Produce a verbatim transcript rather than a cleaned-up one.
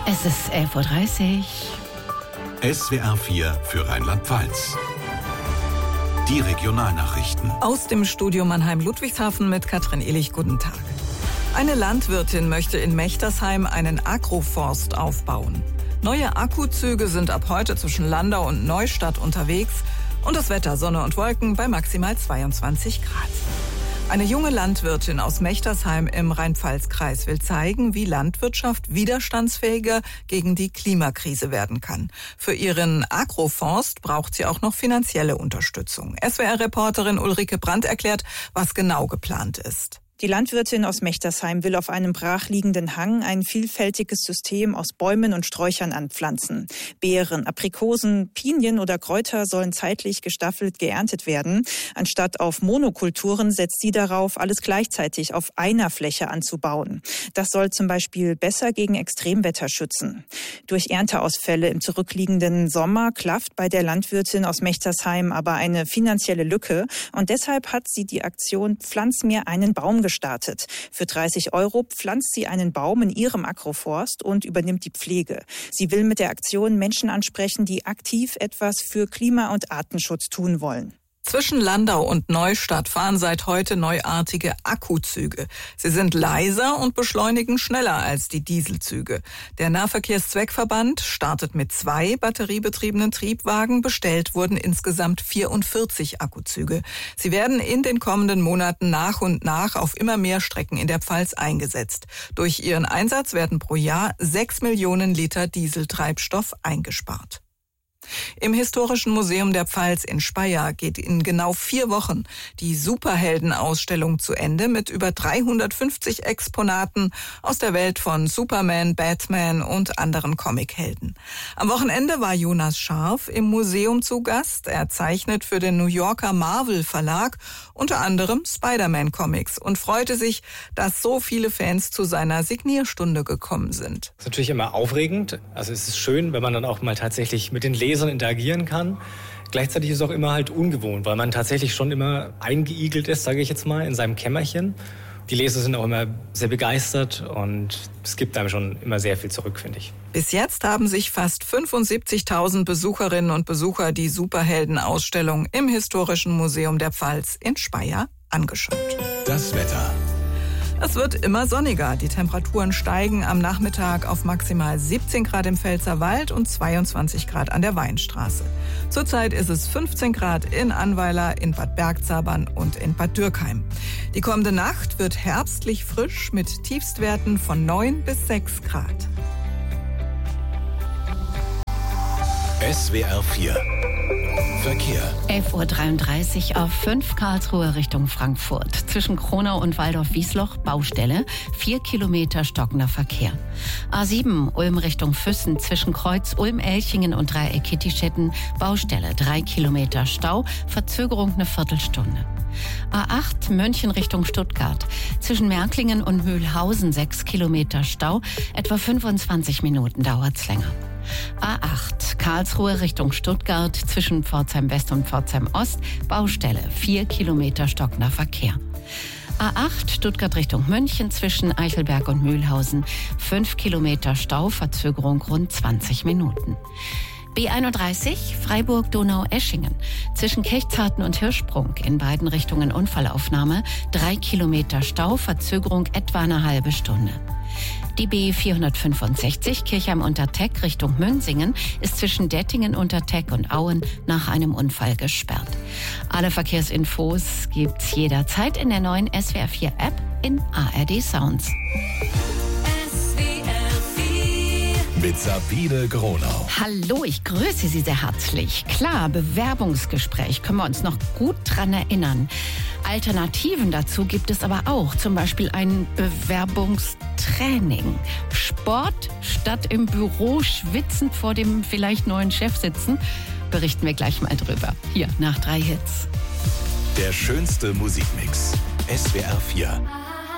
Es ist elf Uhr dreißig. S W R vier für Rheinland-Pfalz. Die Regionalnachrichten. Aus dem Studio Mannheim-Ludwigshafen mit Katrin Ehlich. Guten Tag. Eine Landwirtin möchte in Mechtersheim einen Agroforst aufbauen. Neue Akkuzüge sind ab heute zwischen Landau und Neustadt unterwegs. Und das Wetter Sonne und Wolken bei maximal zweiundzwanzig Grad. Eine junge Landwirtin aus Mechtersheim im Rhein-Pfalz-Kreis will zeigen, wie Landwirtschaft widerstandsfähiger gegen die Klimakrise werden kann. Für ihren Agroforst braucht sie auch noch finanzielle Unterstützung. S W R-Reporterin Ulrike Brandt erklärt, was genau geplant ist. Die Landwirtin aus Mechtersheim will auf einem brachliegenden Hang ein vielfältiges System aus Bäumen und Sträuchern anpflanzen. Beeren, Aprikosen, Pinien oder Kräuter sollen zeitlich gestaffelt geerntet werden. Anstatt auf Monokulturen setzt sie darauf, alles gleichzeitig auf einer Fläche anzubauen. Das soll zum Beispiel besser gegen Extremwetter schützen. Durch Ernteausfälle im zurückliegenden Sommer klafft bei der Landwirtin aus Mechtersheim aber eine finanzielle Lücke. Und deshalb hat sie die Aktion Pflanz mir einen Baum gestartet. Für dreißig Euro pflanzt sie einen Baum in ihrem Agroforst und übernimmt die Pflege. Sie will mit der Aktion Menschen ansprechen, die aktiv etwas für Klima- und Artenschutz tun wollen. Zwischen Landau und Neustadt fahren seit heute neuartige Akkuzüge. Sie sind leiser und beschleunigen schneller als die Dieselzüge. Der Nahverkehrszweckverband startet mit zwei batteriebetriebenen Triebwagen. Bestellt wurden insgesamt vierundvierzig Akkuzüge. Sie werden in den kommenden Monaten nach und nach auf immer mehr Strecken in der Pfalz eingesetzt. Durch ihren Einsatz werden pro Jahr sechs Millionen Liter Dieseltreibstoff eingespart. Im Historischen Museum der Pfalz in Speyer geht in genau vier Wochen die Superheldenausstellung zu Ende mit über dreihundertfünfzig Exponaten aus der Welt von Superman, Batman und anderen Comichelden. Am Wochenende war Jonas Scharf im Museum zu Gast. Er zeichnet für den New Yorker Marvel Verlag unter anderem Spider-Man-Comics und freute sich, dass so viele Fans zu seiner Signierstunde gekommen sind. Das ist natürlich immer aufregend. Also es ist schön, wenn man dann auch mal tatsächlich mit den Lesern interagieren kann. Gleichzeitig ist es auch immer halt ungewohnt, weil man tatsächlich schon immer eingeigelt ist, sage ich jetzt mal, in seinem Kämmerchen. Die Leser sind auch immer sehr begeistert und es gibt einem schon immer sehr viel zurück, finde ich. Bis jetzt haben sich fast fünfundsiebzigtausend Besucherinnen und Besucher die Superheldenausstellung im Historischen Museum der Pfalz in Speyer angeschaut. Das Wetter. Es wird immer sonniger. Die Temperaturen steigen am Nachmittag auf maximal siebzehn Grad im Pfälzerwald und zweiundzwanzig Grad an der Weinstraße. Zurzeit ist es fünfzehn Grad in Annweiler, in Bad Bergzabern und in Bad Dürkheim. Die kommende Nacht wird herbstlich frisch mit Tiefstwerten von neun bis sechs Grad. S W R vier Verkehr. elf Uhr dreiunddreißig auf fünf Karlsruhe Richtung Frankfurt. Zwischen Kronau und Waldorf-Wiesloch Baustelle, vier Kilometer stockender Verkehr. A sieben Ulm Richtung Füssen zwischen Kreuz Ulm-Elchingen und Dreieck-Kittischetten Baustelle, drei Kilometer Stau, Verzögerung eine Viertelstunde. A acht München Richtung Stuttgart. Zwischen Märklingen und Mühlhausen sechs Kilometer Stau, etwa fünfundzwanzig Minuten dauert's länger. A acht Karlsruhe Richtung Stuttgart zwischen Pforzheim West und Pforzheim Ost Baustelle, vier Kilometer stockender Verkehr. A acht Stuttgart Richtung München zwischen Eichelberg und Mühlhausen, fünf Kilometer Stau, Verzögerung rund zwanzig Minuten. B einunddreißig Freiburg-Donau-Eschingen zwischen Kirchzarten und Hirschsprung in beiden Richtungen Unfallaufnahme, drei Kilometer Stau, Verzögerung etwa eine halbe Stunde. Die B vierhundertfünfundsechzig Kirchheim-Unterteck Richtung Münsingen ist zwischen Dettingen-Unterteck und Auen nach einem Unfall gesperrt. Alle Verkehrsinfos gibt's jederzeit in der neuen S W R vier App in A R D Sounds. Mit Sabine Gronau. Hallo, ich grüße Sie sehr herzlich. Klar, Bewerbungsgespräch, können wir uns noch gut dran erinnern. Alternativen dazu gibt es aber auch, zum Beispiel ein Bewerbungstraining. Sport statt im Büro schwitzend vor dem vielleicht neuen Chef sitzen, berichten wir gleich mal drüber. Hier, nach drei Hits. Der schönste Musikmix. S W R vier.